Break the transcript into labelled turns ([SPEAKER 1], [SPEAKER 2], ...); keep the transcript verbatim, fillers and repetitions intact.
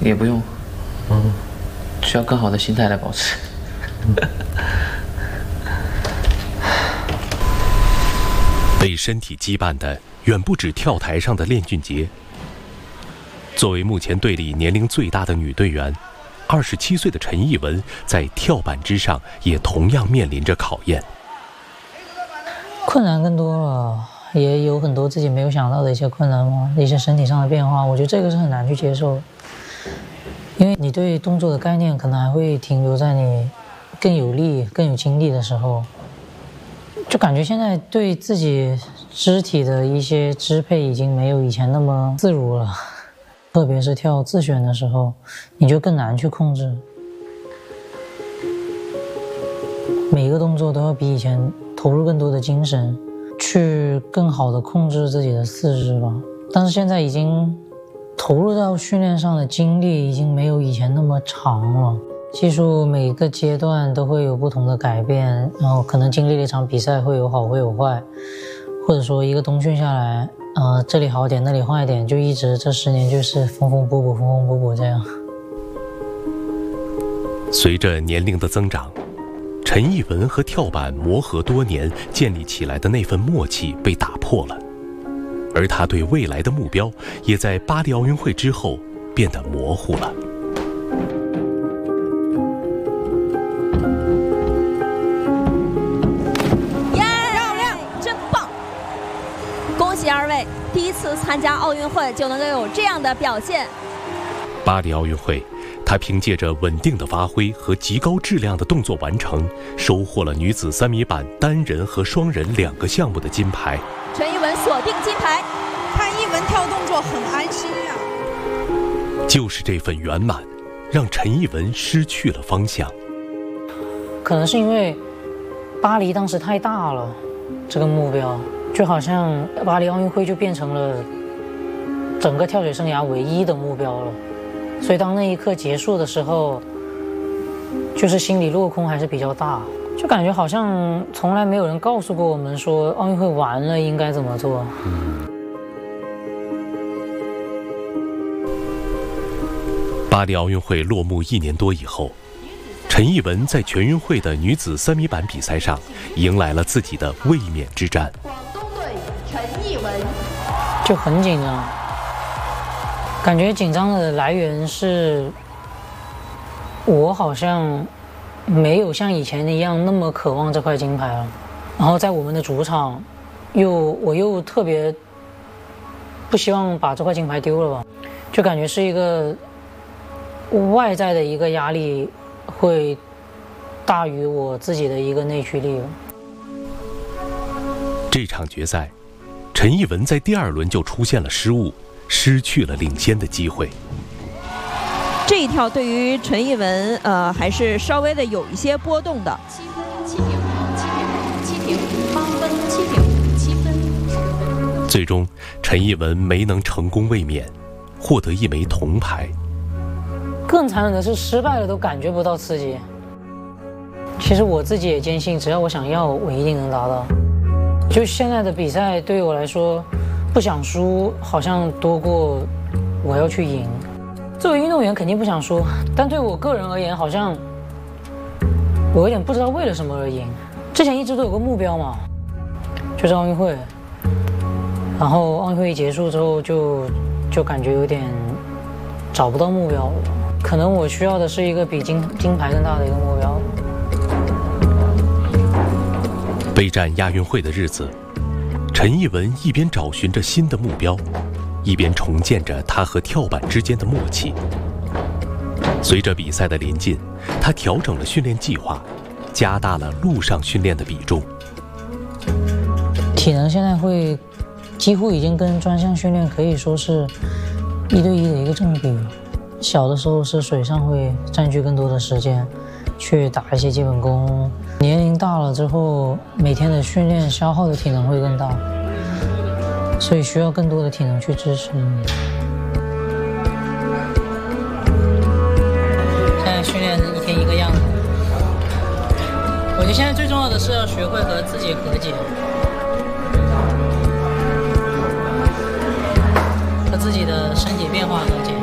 [SPEAKER 1] 也不用，嗯，需要更好的心态来保持。
[SPEAKER 2] 被身体羁绊的远不止跳台上的练俊杰。作为目前队里年龄最大的女队员，二十七岁的陈艺文在跳板之上也同样面临着考验。
[SPEAKER 3] 困难更多了，也有很多自己没有想到的一些困难嘛，一些身体上的变化，我觉得这个是很难去接受的。因为你对动作的概念可能还会停留在你更有力、更有精力的时候，就感觉现在对自己肢体的一些支配已经没有以前那么自如了。特别是跳自选的时候，你就更难去控制，每一个动作都要比以前投入更多的精神，去更好的控制自己的四肢吧。但是现在已经投入到训练上的精力已经没有以前那么长了，技术每一个阶段都会有不同的改变，然后可能经历了一场比赛会有好会有坏，或者说一个冬训下来，呃，这里好点那里坏一点，就一直这十年就是缝缝补补缝缝补补这样。
[SPEAKER 2] 随着年龄的增长，陈艺文和跳板磨合多年建立起来的那份默契被打破了，而他对未来的目标也在巴黎奥运会之后变得模糊了。
[SPEAKER 4] 恭喜二位，第一次参加奥运会就能够有这样的表现。
[SPEAKER 2] 巴黎奥运会，她凭借着稳定的发挥和极高质量的动作完成，收获了女子三米板单人和双人两个项目的金牌。
[SPEAKER 4] 陈艺文锁定金牌，
[SPEAKER 5] 看艺文跳动作很安心呀、
[SPEAKER 2] 啊。就是这份圆满，让陈艺文失去了方向。
[SPEAKER 3] 可能是因为巴黎当时太大了，这个目标。就好像巴黎奥运会就变成了整个跳水生涯唯一的目标了，所以当那一刻结束的时候，就是心里落空还是比较大，就感觉好像从来没有人告诉过我们说奥运会完了应该怎么做。
[SPEAKER 2] 巴黎奥运会落幕一年多以后，陈艺文在全运会的女子三米板比赛上迎来了自己的卫冕之战。
[SPEAKER 3] 就很紧张，感觉紧张的来源是我好像没有像以前一样那么渴望这块金牌了，然后在我们的主场又我又特别不希望把这块金牌丢了吧，就感觉是一个外在的一个压力会大于我自己的一个内驱力了。
[SPEAKER 2] 这场决赛，陈艺文在第二轮就出现了失误，失去了领先的机会。
[SPEAKER 4] 这一跳对于陈艺文，呃，还是稍微的有一些波动的。七分，七点五，七点五，七点五，八分，七点五，七分。
[SPEAKER 2] 最终，陈艺文没能成功卫冕，获得一枚铜牌。
[SPEAKER 3] 更残忍的是，失败了都感觉不到刺激。其实我自己也坚信，只要我想要，我一定能达到。就现在的比赛对于我来说，不想输好像多过我要去赢。作为运动员肯定不想输，但对我个人而言，好像我有点不知道为了什么而赢。之前一直都有个目标嘛，就是奥运会。然后奥运会一结束之后就，就就感觉有点找不到目标了。可能我需要的是一个比金金牌更大的一个目标。
[SPEAKER 2] 备战亚运会的日子，陈艺文一边找寻着新的目标，一边重建着他和跳板之间的默契。随着比赛的临近，他调整了训练计划，加大了陆上训练的比重。
[SPEAKER 3] 体能现在会几乎已经跟专项训练可以说是一对一的一个正比了。小的时候是水上会占据更多的时间，去打一些基本功。年龄大了之后，每天的训练消耗的体能会更大，所以需要更多的体能去支持。现在训练一天一个样子。我觉得现在最重要的是要学会和自己和解，和自己的身体变化和解。